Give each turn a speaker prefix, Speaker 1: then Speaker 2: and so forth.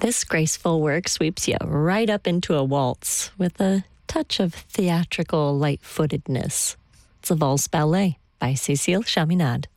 Speaker 1: This graceful work sweeps you right up into a waltz with a touch of theatrical light-footedness. It's a valse ballet by Cécile Chaminade.